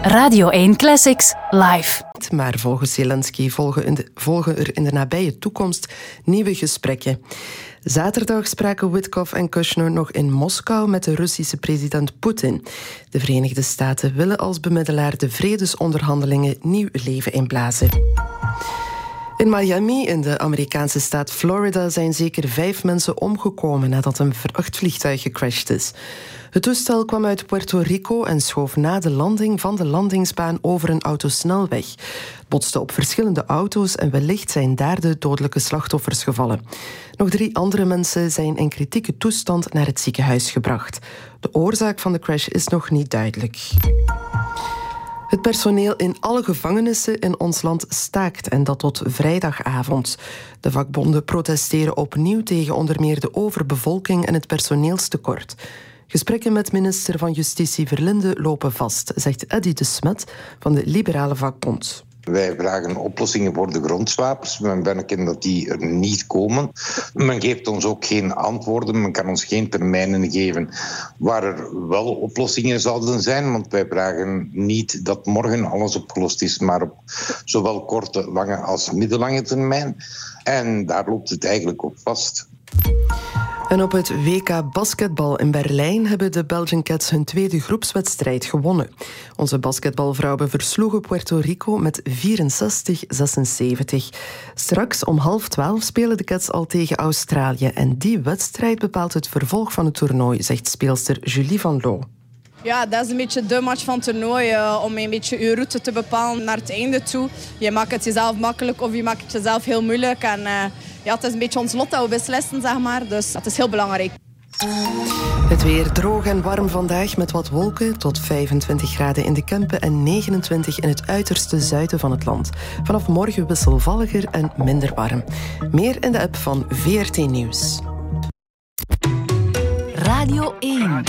Radio 1 Classics live. Maar volgens Zelensky volgen er in de nabije toekomst nieuwe gesprekken. Zaterdag spraken Witkoff en Kushner nog in Moskou met de Russische president Poetin. De Verenigde Staten willen als bemiddelaar de vredesonderhandelingen nieuw leven inblazen. In Miami, in de Amerikaanse staat Florida, zijn zeker 5 mensen omgekomen nadat een vrachtvliegtuig gecrashed is. Het toestel kwam uit Puerto Rico en schoof na de landing van de landingsbaan over een autosnelweg. Het botste op verschillende auto's en wellicht zijn daar de dodelijke slachtoffers gevallen. Nog 3 andere mensen zijn in kritieke toestand naar het ziekenhuis gebracht. De oorzaak van de crash is nog niet duidelijk. Het personeel in alle gevangenissen in ons land staakt en dat tot vrijdagavond. De vakbonden protesteren opnieuw tegen onder meer de overbevolking en het personeelstekort. Gesprekken met minister van Justitie Verlinde lopen vast, zegt Eddy de Smet van de Liberale Vakbond. Wij vragen oplossingen voor de grondswapers. Men merken dat die er niet komen. Men geeft ons ook geen antwoorden. Men kan ons geen termijnen geven waar er wel oplossingen zouden zijn. Want wij vragen niet dat morgen alles opgelost is, maar op zowel korte, lange als middellange termijn. En daar loopt het eigenlijk op vast. En op het WK basketbal in Berlijn hebben de Belgian Cats hun tweede groepswedstrijd gewonnen. Onze basketbalvrouwen versloegen Puerto Rico met 64-76. Straks om 11:30 spelen de Cats al tegen Australië. En die wedstrijd bepaalt het vervolg van het toernooi, zegt speelster Julie Van Loo. Ja, dat is een beetje de match van het toernooi, om een beetje je route te bepalen naar het einde toe. Je maakt het jezelf makkelijk of je maakt het jezelf heel moeilijk. En ja, het is een beetje ons lot dat we beslissen, zeg maar. Dus dat is heel belangrijk. Het weer droog en warm vandaag met wat wolken, tot 25 graden in de Kempen en 29 in het uiterste zuiden van het land. Vanaf morgen wisselvalliger en minder warm. Meer in de app van VRT Nieuws. Radio 1.